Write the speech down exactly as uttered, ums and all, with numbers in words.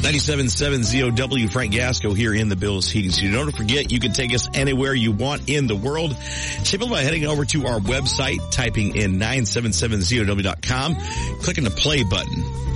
ninety-seven point seven Z O W, Frank Gasco here in the Bills Heating Studio. Don't forget, you can take us anywhere you want in the world. Simply by heading over to our website, typing in nine seven seven Z O W dot com, clicking the play button.